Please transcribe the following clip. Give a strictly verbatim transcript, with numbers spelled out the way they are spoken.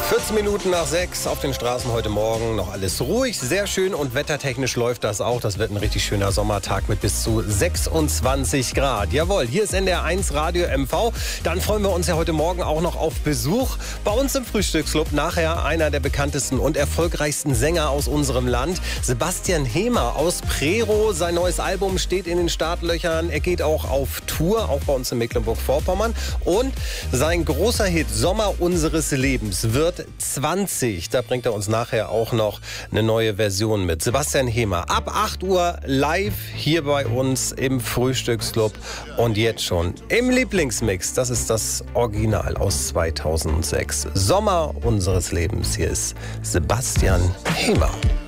vierzehn Minuten nach sechs auf den Straßen heute Morgen. Noch alles ruhig, sehr schön und wettertechnisch läuft das auch. Das wird ein richtig schöner Sommertag mit bis zu sechsundzwanzig Grad. Jawohl, hier ist N D R eins Radio M V. Dann freuen wir uns ja heute Morgen auch noch auf Besuch bei uns im Frühstücksclub. Nachher einer der bekanntesten und erfolgreichsten Sänger aus unserem Land, Sebastian Hemer aus Prerow. Sein neues Album steht in den Startlöchern. Er geht auch auf Tour, auch bei uns in Mecklenburg-Vorpommern. Und sein großer Hit Sommer unseres Lebens wird zwanzig. Da bringt er uns nachher auch noch eine neue Version mit. Sebastian Hemer ab acht Uhr live hier bei uns im Frühstücksclub und jetzt schon im Lieblingsmix. Das ist das Original aus zweitausendsechs. Sommer unseres Lebens. Hier ist Sebastian Hemer.